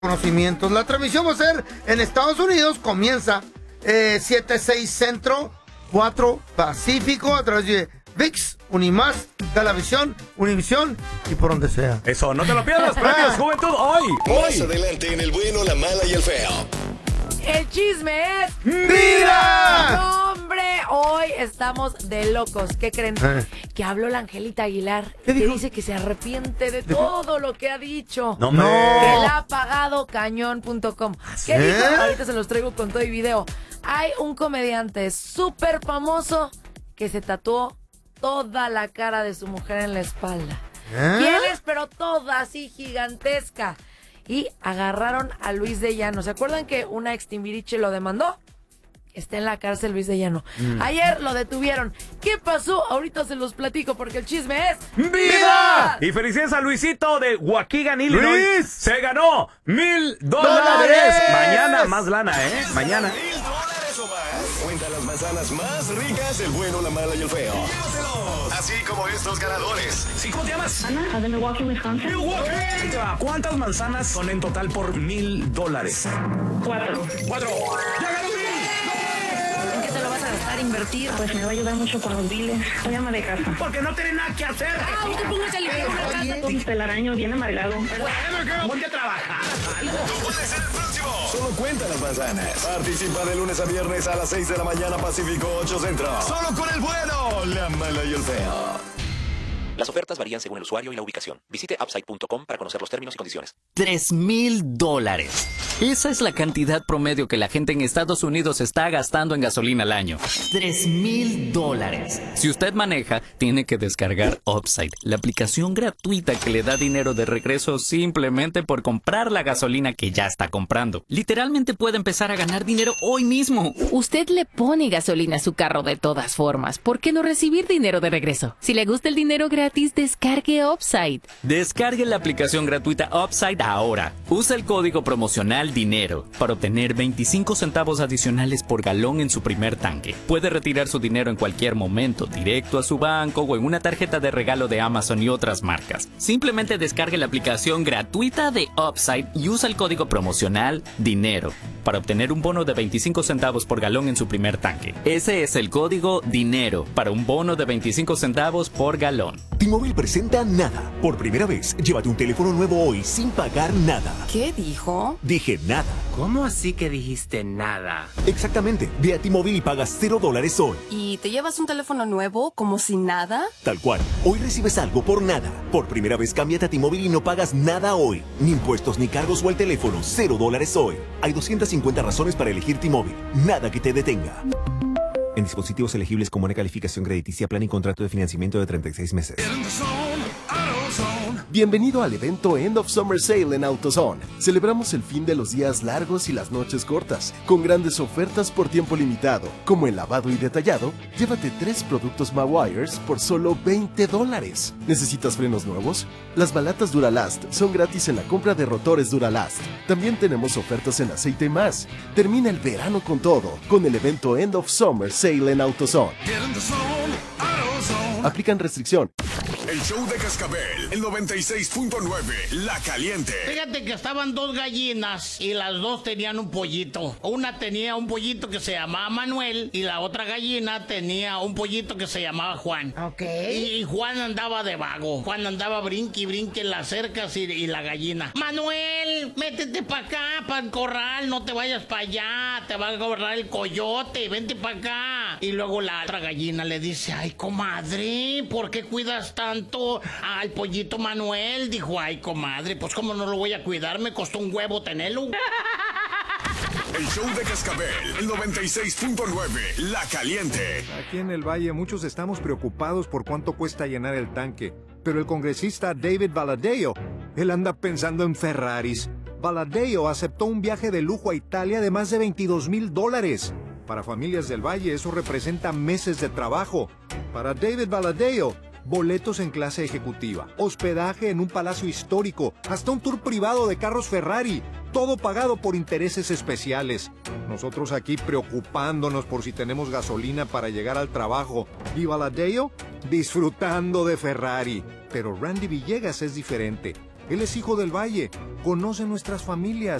conocimientos. La transmisión va a ser en Estados Unidos, comienza 7-6 Centro, 4 Pacífico, a través de ViX, Unimás, Galavisión, Univisión y por donde sea. Eso, no te lo pierdas, premios Juventud hoy. Más adelante en El Bueno, la Mala y el Feo. El chisme es... ¡Vida! ¡No, hombre! Hoy estamos de locos. ¿Qué creen? Que habló la Angelita Aguilar. ¿Qué dijo? Que dice que se arrepiente de todo lo que ha dicho. No, Que no. la ha pagado cañón.com. ¿Qué dijo? Ahorita se los traigo con todo y video. Hay un comediante súper famoso que se tatuó toda la cara de su mujer en la espalda. ¿Quién es? Pero toda así gigantesca. Y agarraron a Luis de Llano. ¿Se acuerdan que una ex Timbiriche lo demandó? Está en la cárcel Luis de Llano. Ayer lo detuvieron. ¿Qué pasó? Ahorita se los platico porque el chisme es... ¡Vida! Y felicidades a Luisito de Waukegan, Illinois. ¡Luis! Se ganó $1,000. Mañana más lana, Mañana. $1,000 o más. Cuenta las manzanas más ricas del Bueno, la Mala y el Feo. Llévatelos. Así como estos ganadores. ¿Sí, cómo te llamas? Ana, de Milwaukee, Wisconsin. Milwaukee. ¿Cuántas manzanas son en total por $1,000? 4. 4. ¡Ya ganó $1,000! ¿En qué te lo vas a gastar, invertir? Pues me va a ayudar mucho con los biles. Soy ama de casa. Porque no tiene nada que hacer. Usted póngase a limpiar una casa. Un telaraño bien amargado. Ponte a trabajar. Tú puedes ser el próximo. Solo cuenta las manzanas. Participa de lunes a viernes a las 6 de la mañana Pacífico 8 Centro. Solo con el Bueno, la Mala y el Feo. Las ofertas varían según el usuario y la ubicación. Visite Upside.com para conocer los términos y condiciones. $3,000. Esa es la cantidad promedio que la gente en Estados Unidos está gastando en gasolina al año. $3,000. Si usted maneja, tiene que descargar Upside, la aplicación gratuita que le da dinero de regreso simplemente por comprar la gasolina que ya está comprando. Literalmente puede empezar a ganar dinero hoy mismo. Usted le pone gasolina a su carro de todas formas. ¿Por qué no recibir dinero de regreso? Si le gusta el dinero gratis, descargue Upside. Descargue la aplicación gratuita Upside ahora. Usa el código promocional DINERO para obtener 25 centavos adicionales por galón en su primer tanque. Puede retirar su dinero en cualquier momento, directo a su banco o en una tarjeta de regalo de Amazon y otras marcas. Simplemente descargue la aplicación gratuita de Upside y usa el código promocional DINERO para obtener un bono de 25 centavos por galón en su primer tanque. Ese es el código DINERO para un bono de 25 centavos por galón. T-Mobile presenta Nada. Por primera vez, llévate un teléfono nuevo hoy sin pagar nada. ¿Qué dijo? Dije nada. ¿Cómo así que dijiste nada? Exactamente. Ve a T-Mobile y pagas $0 hoy. ¿Y te llevas un teléfono nuevo como si nada? Tal cual. Hoy recibes algo por nada. Por primera vez, cámbiate a T-Mobile y no pagas nada hoy. Ni impuestos ni cargos o el teléfono. $0 hoy. Hay 250 razones para elegir T-Mobile. Nada que te detenga. En dispositivos elegibles con buena calificación crediticia, plan y contrato de financiamiento de 36 meses. Bienvenido al evento End of Summer Sale en AutoZone. Celebramos el fin de los días largos y las noches cortas, con grandes ofertas por tiempo limitado, como el lavado y detallado. Llévate 3 productos Mawires por solo $20. ¿Necesitas frenos nuevos? Las balatas Duralast son gratis en la compra de rotores Duralast. También tenemos ofertas en aceite y más. Termina el verano con todo, con el evento End of Summer Sale en AutoZone. Aplican restricción. El show de Cascabel, el 96.9, La Caliente. Fíjate que estaban 2 gallinas y las 2 tenían un pollito. Una tenía un pollito que se llamaba Manuel y la otra gallina tenía un pollito que se llamaba Juan. Ok. Y Juan andaba de vago. Juan andaba brinque y brinque en las cercas y la gallina. Manuel, métete para acá, para el corral, no te vayas para allá, te va a agarrar el coyote, vente para acá. Y luego la otra gallina le dice, ay, comadre, ¿por qué cuidas tanto al pollito Manuel? Dijo, ay, comadre, pues cómo no lo voy a cuidar, me costó un huevo tenerlo. El show de Cascabel, el 96.9, La Caliente. Aquí en el Valle muchos estamos preocupados por cuánto cuesta llenar el tanque, pero el congresista David Valadao, él anda pensando en Ferraris. Valadao aceptó un viaje de lujo a Italia de más de $22,000. Para familias del Valle eso representa meses de trabajo. Para David Valadao, boletos en clase ejecutiva, hospedaje en un palacio histórico, hasta un tour privado de carros Ferrari, todo pagado por intereses especiales. Nosotros aquí preocupándonos por si tenemos gasolina para llegar al trabajo. Y Valadao disfrutando de Ferrari. Pero Randy Villegas es diferente. Él es hijo del Valle, conoce nuestras familias